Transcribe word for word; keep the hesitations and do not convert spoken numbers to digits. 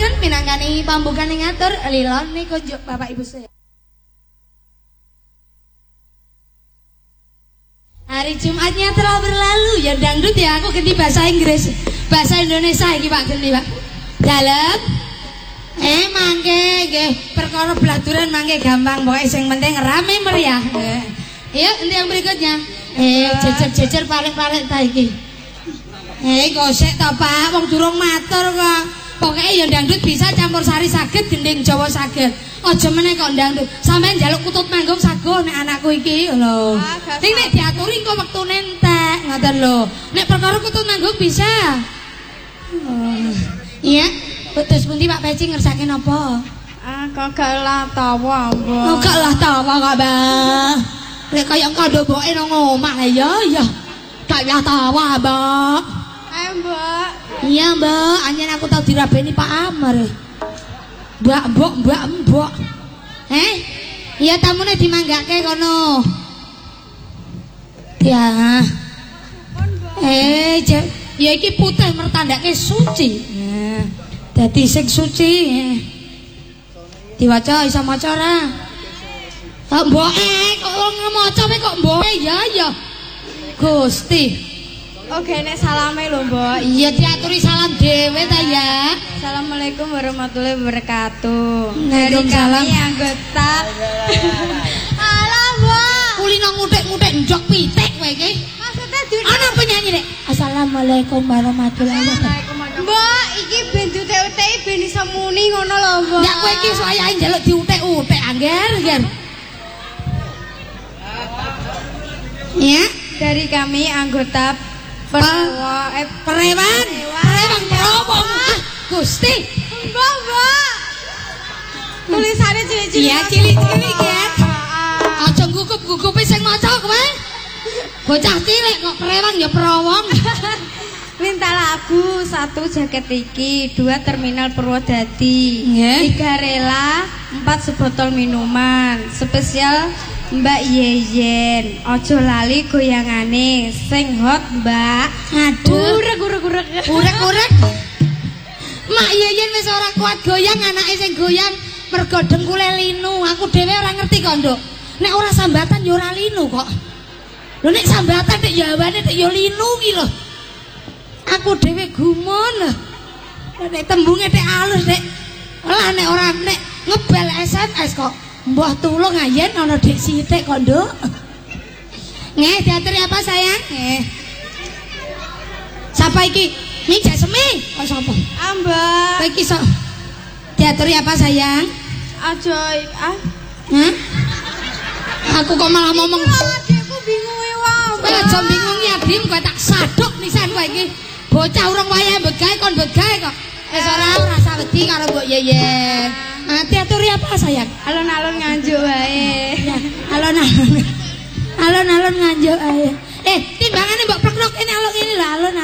aturaken minangkani pambukaan ngatur lilon niku Bapak Ibu saya. Hari Jumatnya telah berlalu ya dangdut ya aku ganti bahasa Inggris bahasa Indonesia iki Pak ganti Pak dalem eh mangke nggih perkara bladuran mangke gampang pokoke sing penting rame meriah ya nanti yang berikutnya eh jejer-jejer paling-paling ta iki eh gosek ta Pak wong durung matur kok pokoke ya dangdut bisa campur sari saged gending Jawa saged aja meneh kok dangdut sampean njaluk kutut manggung sago nek anakku iki lho ning nek diaturi engko wektune entek ngoten lho nek perkara kutut manggung bisa oh. Iya terus pundi Pak Peci ngersake napa ah kok gak lah tawa mbok kok gak lah tawa kok Mbak nek kaya kandha mboke nang omah ya ya gak lah tawa Mbak eh Mbak iya Mbak anjen aku tau dirabeni Pak Amar Mbak, mbok, mbak, mbok. Eh? Iya tamune dimanggake kono. Ya. Eh, ya iki putih mertandake suci. Nah, dadi sing suci. Diwaca iso maca ora? Kok mboke kok ngemaca kok mboke ya ya. Gusti. Oke nek salame lho Mbok. Iya diaturi salam dhewe ta ya. Assalamualaikum warahmatullahi wabarakatuh. Dari kami anggota. Halo Mbok. Kulino ngutik-ngutik njok pitik kowe iki. Maksudnya dudu. Ana penyanyi Dek. Assalamualaikum warahmatullahi wabarakatuh. Mbok, iki ben diutek-uteki ben iso muni ngono lho Mbok. Ya kowe iki wayahe njaluk diutek-utek angger, angger. Ya, dari kami anggota Perwa, eh, Prewan, Prewan Prowo. Gusti. Mbak, Mbak. Tulisannya cilik-cilik. Iya, cilik-cilik ya. Aja gugup-gugupi sing maca kowe. Bocah cilik kok Prewan ya Prawong. Minta lagu satu jaket iki, dua terminal Purwodadi, tiga rela, empat sebotol minuman, spesial Mbak Yeyen, ojo lali goyangane, sing hot Mbak. Aduh, urek-urek-urek. Urek-urek. Mak Yeyen wis ora kuat goyang, anake sing goyang mergo dengkule linu. Aku dhewe ora ngerti kok, Nduk. Nek ora sambatan ya ora linu kok. Lho nek sambatan nek jawane nek ya linu ki lho. Aku dhewe gumun lho. Nek tembunge nek alus nek lah nek ora nek ngebel S M S kok. Mbah tulung ayen ana dik sithik kok, Nduk. Nggih, diaturi apa sayang? Nggih. Sapa iki? Iki Jasemi. Kok sapa? Ah, Mbak. Kowe iki sok. Diaturi apa sayang? Aja ah. Hah? Aku kok malah ngomong. Adikku bingung wae. Kowe aja bingung ya, Dim, kowe tak saduk nisan kowe iki. Bocah urung wayahe begae kon begae kok. Wis ora rasa wedi karo Mbok Yeyen. Nanti aturi apa sayang? Alon-alon nganjuk wae. Ya, alon-alon. Alon-alon nganjuk ae. Eh, timbangane mbok plekno kene alon ini lho, alon